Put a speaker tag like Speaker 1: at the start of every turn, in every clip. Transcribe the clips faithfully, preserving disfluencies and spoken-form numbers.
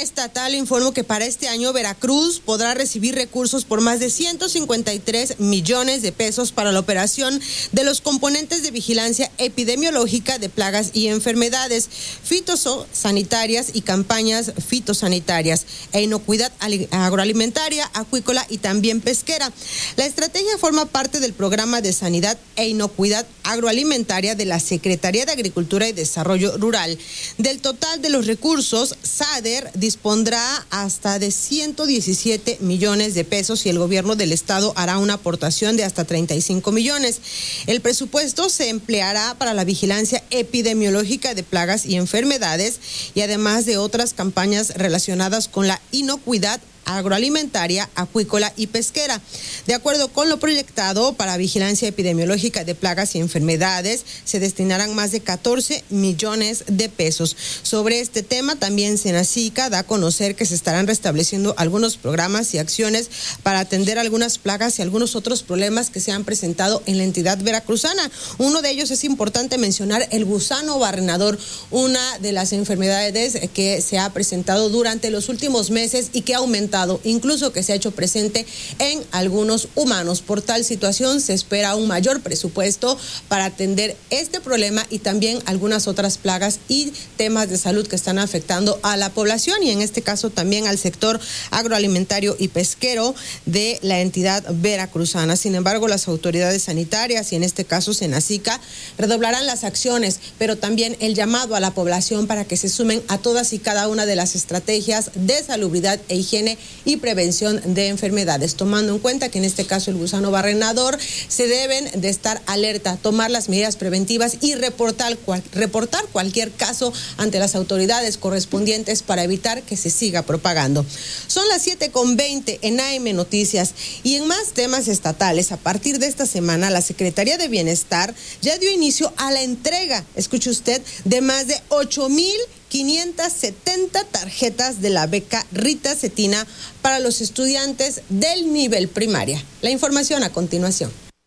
Speaker 1: estatal informó que para este año Veracruz podrá recibir recursos por más de ciento cincuenta y tres millones de pesos para la operación de los componentes de vigilancia epidemiológica de plagas y enfermedades fitosanitarias y campañas fitosanitarias e inocuidad agroalimentaria, acuícola y también pesquera. La estrategia forma parte del programa de sanidad e inocuidad agroalimentaria de la Secretaría de Agricultura y Desarrollo Rural. Del total de los recursos, SADER dispondrá hasta de ciento diecisiete millones de pesos y el gobierno del estado hará una aportación de hasta treinta y cinco millones. El presupuesto se empleará para la vigilancia epidemiológica de plagas y enfermedades y además de otras campañas relacionadas con la inocuidad agroalimentaria, acuícola y pesquera. De acuerdo con lo proyectado para vigilancia epidemiológica de plagas y enfermedades, se destinarán más de catorce millones de pesos. Sobre este tema, también Senacica da a conocer que se estarán restableciendo algunos programas y acciones para atender algunas plagas y algunos otros problemas que se han presentado en la entidad veracruzana. Uno de ellos es importante mencionar el gusano barrenador, una de las enfermedades que se ha presentado durante los últimos meses y que ha aumentado, incluso que se ha hecho presente en algunos humanos. Por tal situación se espera un mayor presupuesto para atender este problema y también algunas otras plagas y temas de salud que están afectando a la población y en este caso también al sector agroalimentario y pesquero de la entidad veracruzana. Sin embargo, las autoridades sanitarias y en este caso Senacica redoblarán las acciones, pero también el llamado a la población para que se sumen a todas y cada una de las estrategias de salubridad e higiene y prevención de enfermedades, tomando en cuenta que en este caso el gusano barrenador se deben de estar alerta, tomar las medidas preventivas y reportar, cual, reportar cualquier caso ante las autoridades correspondientes para evitar que se siga propagando. Son las siete con veinte en A M Noticias y en más temas estatales. A partir de esta semana, la Secretaría de Bienestar ya dio inicio a la entrega, escuche usted, de más de ocho mil quinientas setenta tarjetas de la beca Rita Cetina para los estudiantes del nivel primaria. La información a continuación.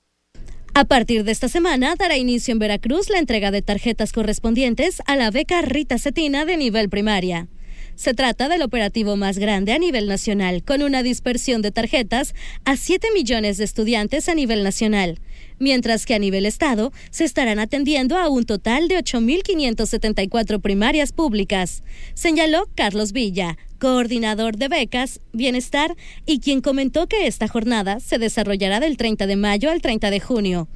Speaker 2: A partir de esta semana dará inicio en Veracruz la entrega de tarjetas correspondientes a la beca Rita Cetina de nivel primaria. Se trata del operativo más grande a nivel nacional, con una dispersión de tarjetas a siete millones de estudiantes a nivel nacional, mientras que a nivel estado se estarán atendiendo a un total de ocho mil quinientas setenta y cuatro primarias públicas, señaló Carlos Villa, coordinador de becas, bienestar, y quien comentó que esta jornada se desarrollará del treinta de mayo al treinta de junio.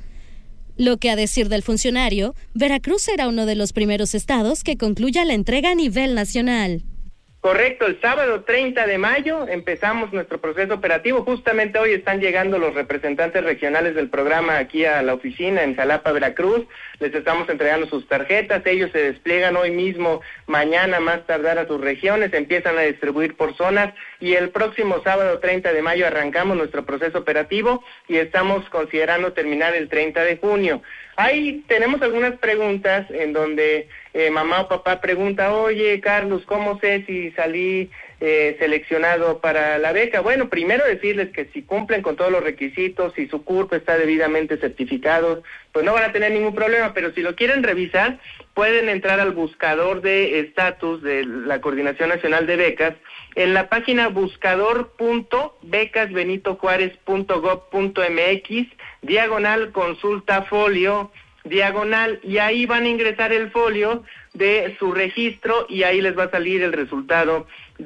Speaker 2: Lo que a decir del funcionario, Veracruz será uno de los primeros estados que concluya la entrega a nivel nacional.
Speaker 3: Correcto, el sábado treinta de mayo empezamos nuestro proceso operativo. Justamente hoy están llegando los representantes regionales del programa aquí a la oficina en Jalapa, Veracruz. Les estamos entregando sus tarjetas. Ellos se despliegan hoy mismo, mañana más tardar a sus regiones, empiezan a distribuir por zonas y el próximo sábado treinta de mayo arrancamos nuestro proceso operativo y estamos considerando terminar el treinta de junio. Ahí tenemos algunas preguntas en donde eh, mamá o papá pregunta, oye, Carlos, ¿cómo sé si salí eh, seleccionado para la beca? Bueno, primero decirles que si cumplen con todos los requisitos, si su C U R P está debidamente certificado, pues no van a tener ningún problema, pero si lo quieren revisar, pueden entrar al buscador de estatus de la Coordinación Nacional de Becas en la página buscador punto becas benito juárez punto gob punto mx, diagonal consulta folio, diagonal, y ahí van a ingresar el folio de su registro y ahí les va a salir el resultado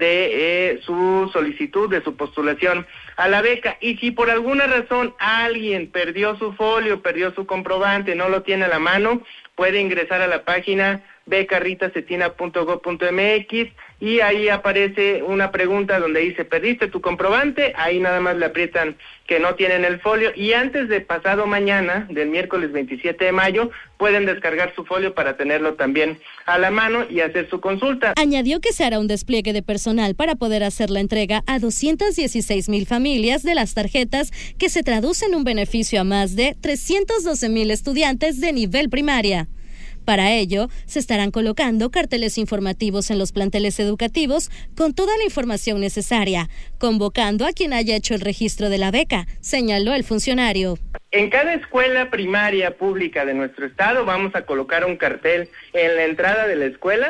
Speaker 3: de eh, su solicitud, de su postulación a la beca. Y si por alguna razón alguien perdió su folio, perdió su comprobante, no lo tiene a la mano, puede ingresar a la página beca rita cetina punto gob punto mx y ahí aparece una pregunta donde dice, ¿perdiste tu comprobante? Ahí nada más le aprietan que no tienen el folio y antes de pasado mañana, del miércoles veintisiete de mayo, pueden descargar su folio para tenerlo también a la mano y hacer su consulta.
Speaker 2: Añadió que se hará un despliegue de personal para poder hacer la entrega a doscientas dieciséis mil familias de las tarjetas, que se traduce en un beneficio a más de trescientos doce mil estudiantes de nivel primaria. Para ello, se estarán colocando carteles informativos en los planteles educativos con toda la información necesaria, convocando a quien haya hecho el registro de la beca, señaló el funcionario.
Speaker 3: En cada escuela primaria pública de nuestro estado vamos a colocar un cartel en la entrada de la escuela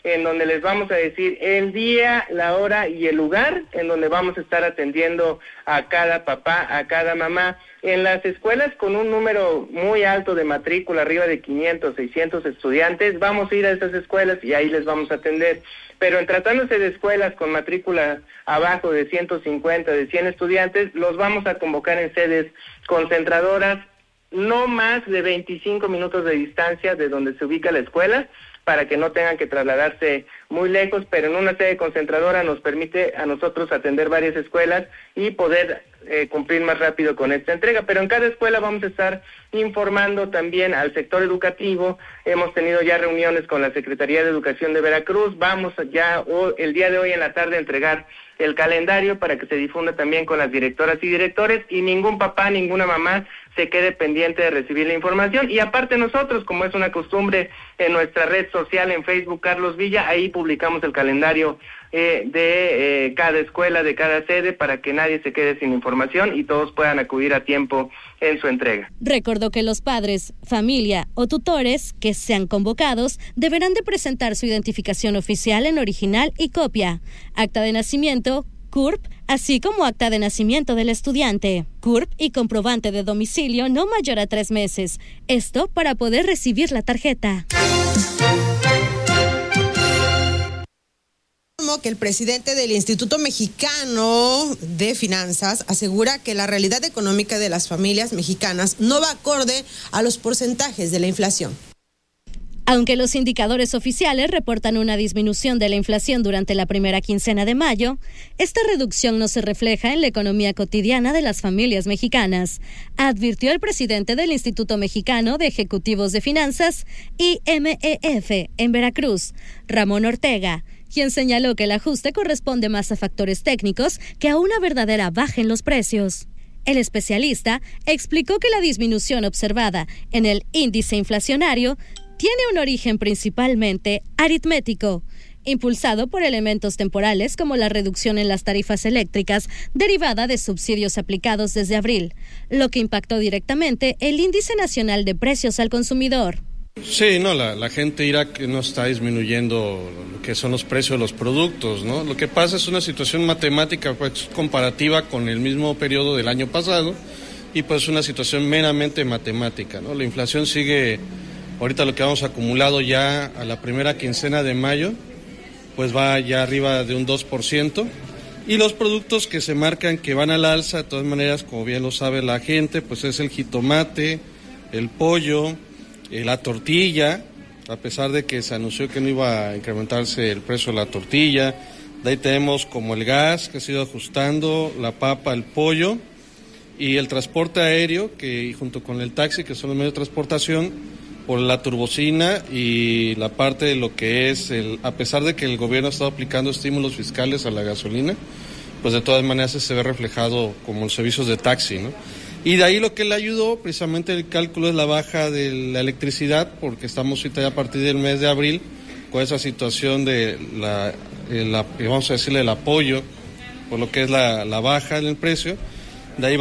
Speaker 3: en donde les vamos a decir el día, la hora y el lugar en donde vamos a estar atendiendo a cada papá, a cada mamá. En las escuelas con un número muy alto de matrícula, arriba de quinientos, seiscientos estudiantes, vamos a ir a esas escuelas y ahí les vamos a atender. Pero en tratándose de escuelas con matrícula abajo de ciento cincuenta, de cien estudiantes, los vamos a convocar en sedes concentradoras, no más de veinticinco minutos de distancia de donde se ubica la escuela, para que no tengan que trasladarse muy lejos, pero en una sede concentradora nos permite a nosotros atender varias escuelas y poder eh, cumplir más rápido con esta entrega. Pero en cada escuela vamos a estar informando también al sector educativo. Hemos tenido ya reuniones con la Secretaría de Educación de Veracruz. Vamos ya o, el día de hoy en la tarde a entregar el calendario para que se difunda también con las directoras y directores, y ningún papá, ninguna mamá se quede pendiente de recibir la información. Y aparte nosotros, como es una costumbre en nuestra red social en Facebook Carlos Villa, ahí publicamos el calendario eh, de eh, cada escuela, de cada sede, para que nadie se quede sin información y todos puedan acudir a tiempo en su entrega.
Speaker 2: Recordó que los padres, familia o tutores que sean convocados deberán de presentar su identificación oficial en original y copia, acta de nacimiento, C U R P, así como acta de nacimiento del estudiante, C U R P y comprobante de domicilio no mayor a tres meses. Esto para poder recibir la tarjeta.
Speaker 1: Que el presidente del Instituto Mexicano de Finanzas asegura que la realidad económica de las familias mexicanas no va acorde a los porcentajes de la inflación.
Speaker 2: Aunque los indicadores oficiales reportan una disminución de la inflación durante la primera quincena de mayo, esta reducción no se refleja en la economía cotidiana de las familias mexicanas, advirtió el presidente del Instituto Mexicano de Ejecutivos de Finanzas, I M E F, en Veracruz, Ramón Ortega, quien señaló que el ajuste corresponde más a factores técnicos que a una verdadera baja en los precios. El especialista explicó que la disminución observada en el índice inflacionario tiene un origen principalmente aritmético, impulsado por elementos temporales como la reducción en las tarifas eléctricas derivada de subsidios aplicados desde abril, lo que impactó directamente el índice nacional de precios al consumidor.
Speaker 4: Sí, no, la, la gente dirá que no está disminuyendo lo que son los precios de los productos, ¿no? Lo que pasa es una situación matemática pues, comparativa con el mismo periodo del año pasado y pues una situación meramente matemática, ¿no? La inflación sigue, ahorita lo que hemos acumulado ya a la primera quincena de mayo, pues va ya arriba de un dos por ciento y los productos que se marcan que van al alza, de todas maneras, como bien lo sabe la gente, pues es el jitomate, el pollo, la tortilla, a pesar de que se anunció que no iba a incrementarse el precio de la tortilla. De ahí tenemos como el gas, que se ha ido ajustando, la papa, el pollo y el transporte aéreo, que junto con el taxi, que son los medios de transportación, por la turbocina y la parte de lo que es, el, a pesar de que el gobierno ha estado aplicando estímulos fiscales a la gasolina, pues de todas maneras se ve reflejado como los servicios de taxi, ¿no? Y de ahí lo que le ayudó, precisamente el cálculo es la baja de la electricidad, porque estamos ahorita ya a partir del mes de abril con esa situación de la, la vamos a decirle el apoyo, por lo que es la, la baja en el precio. De ahí